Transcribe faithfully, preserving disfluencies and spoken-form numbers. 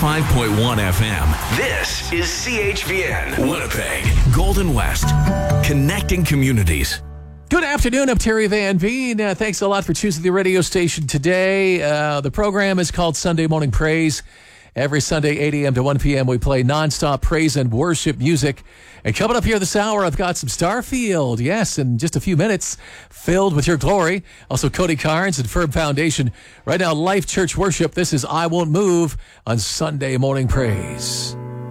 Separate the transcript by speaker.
Speaker 1: ninety-five point one F M. This is C H V N, Winnipeg, Golden West, connecting communities.
Speaker 2: Good afternoon, I'm Terry Van Veen. Uh, thanks a lot for choosing the radio station today. Uh, the program is called Sunday Morning Praise. Every Sunday, eight a.m. to one p.m., we play nonstop praise and worship music. And coming up here this hour, I've got some Starfield. Yes, in just a few minutes, filled with your glory. Also, Cody Carnes and Firm Foundation. Right now, Life Church Worship. This is I Won't Move on Sunday Morning Praise.